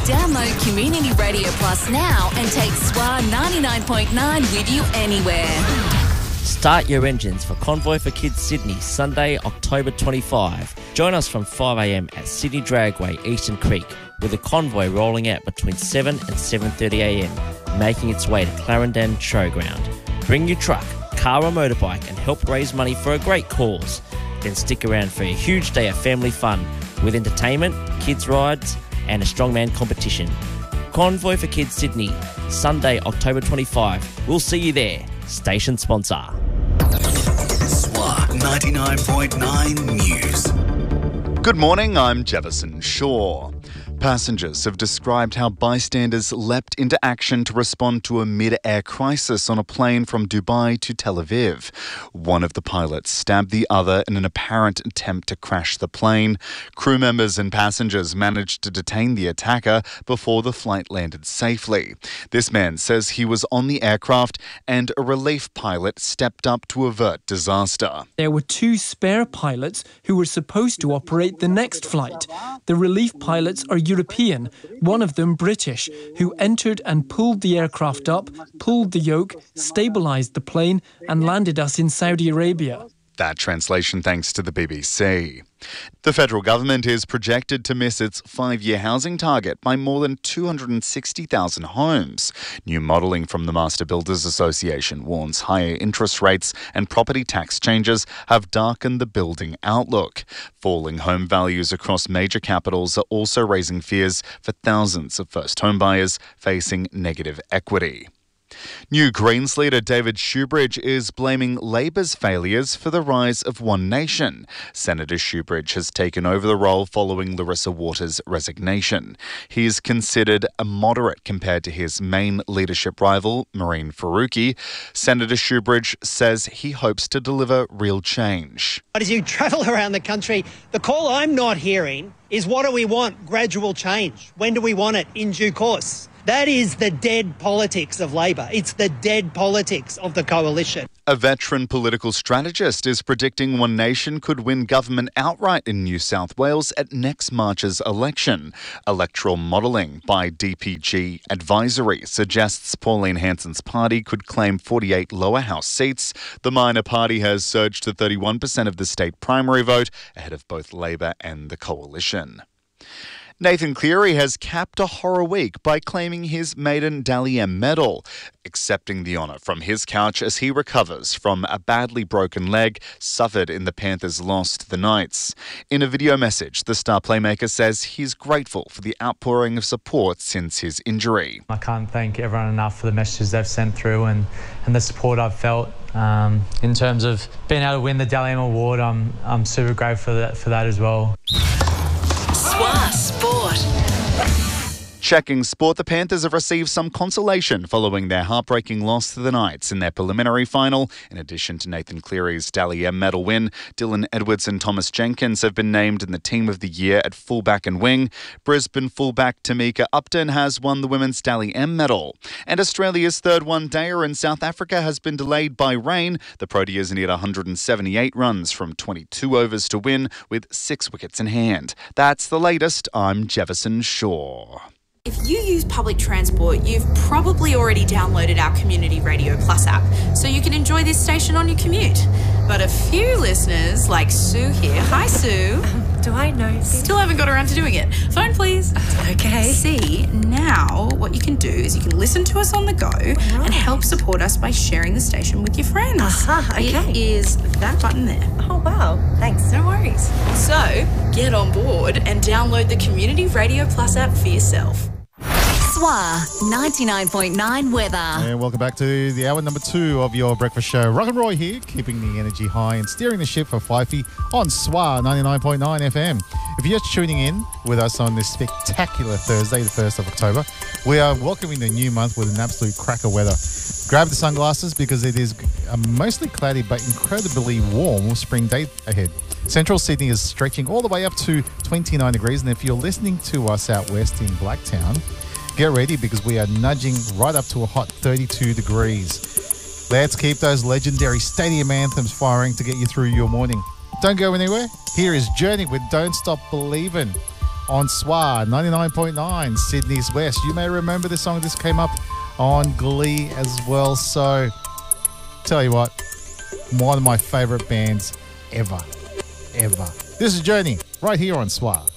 Download Community Radio Plus now and take SWA 99.9 with you anywhere. Start your engines for Convoy for Kids Sydney, Sunday, October 25. Join us from 5 a.m. at Sydney Dragway, Eastern Creek, with a convoy rolling out between 7 and 7:30 a.m, making its way to Clarendon Showground. Bring your truck, car or motorbike and help raise money for a great cause. Then stick around for a huge day of family fun with entertainment, kids rides and a strongman competition. Convoy for Kids Sydney, Sunday, October 25. We'll see you there. Station sponsor. SWA 99.9 News. Good morning, I'm Jefferson Shaw. Passengers have described how bystanders leapt into action to respond to a mid-air crisis on a plane from Dubai to Tel Aviv. One of the pilots stabbed the other in an apparent attempt to crash the plane. Crew members and passengers managed to detain the attacker before the flight landed safely. This man says he was on the aircraft and a relief pilot stepped up to avert disaster. There were two spare pilots who were supposed to operate the next flight. The relief pilots are European, one of them British, who entered and pulled the aircraft up, pulled the yoke, stabilised the plane and landed us in Saudi Arabia. That translation thanks to the BBC. The federal government is projected to miss its 5-year housing target by more than 260,000 homes. New modelling from the Master Builders Association warns higher interest rates and property tax changes have darkened the building outlook. Falling home values across major capitals are also raising fears for thousands of first home buyers facing negative equity. New Greens leader David Shoebridge is blaming Labor's failures for the rise of One Nation. Senator Shoebridge has taken over the role following Larissa Waters' resignation. He is considered a moderate compared to his main leadership rival, Mehreen Faruqi. Senator Shoebridge says he hopes to deliver real change. As you travel around the country, the call I'm not hearing is what do we want? Gradual change. When do we want it? In due course. That is the dead politics of Labor. It's the dead politics of the coalition. A veteran political strategist is predicting One Nation could win government outright in New South Wales at next March's election. Electoral modelling by DPG Advisory suggests Pauline Hanson's party could claim 48 lower house seats. The minor party has surged to 31% of the state primary vote, ahead of both Labor and the coalition. Nathan Cleary has capped a horror week by claiming his maiden Dally M medal, accepting the honour from his couch as he recovers from a badly broken leg suffered in the Panthers' loss to the Knights. In a video message, the star playmaker says he's grateful for the outpouring of support since his injury. I can't thank everyone enough for the messages they've sent through and the support I've felt. In terms of being able to win the Dally M award, I'm super grateful for that as well. SWA Sport. Checking sport, the Panthers have received some consolation following their heartbreaking loss to the Knights in their preliminary final. In addition to Nathan Cleary's Dally M medal win, Dylan Edwards and Thomas Jenkins have been named in the Team of the Year at fullback and wing. Brisbane fullback Tamika Upton has won the Women's Dally M medal. And Australia's third one-dayer in South Africa has been delayed by rain. The Proteas need 178 runs from 22 overs to win, with 6 wickets in hand. That's the latest. I'm Jefferson Shaw. If you use public transport, you've probably already downloaded our Community Radio Plus app, so you can enjoy this station on your commute. But a few listeners, like Sue here, hi Sue. Do I know? Still haven't got around to doing it. Phone please. Okay. See, now what you can do is you can listen to us on the go and help support us by sharing the station with your friends. Okay. It is that button there. Oh, wow. Thanks. No worries. So, get on board and download the Community Radio Plus app for yourself. SWA 99.9 weather. And welcome back to the hour number 2 of your breakfast show. Rock and Roy here, keeping the energy high and steering the ship for Fifey on SWA 99.9 FM. If you're just tuning in with us on this spectacular Thursday, the 1st of October, we are welcoming the new month with an absolute cracker weather. Grab the sunglasses because it is a mostly cloudy but incredibly warm spring day ahead. Central Sydney is stretching all the way up to 29 degrees, and if you're listening to us out west in Blacktown, get ready because we are nudging right up to a hot 32 degrees. Let's keep those legendary stadium anthems firing to get you through your morning. Don't go anywhere. Here is Journey with Don't Stop Believin'. on SWA 99.9 Sydney's West. You may remember this song. This came up on Glee as well. So, tell you what, one of my favourite bands ever. This is Journey right here on SWA.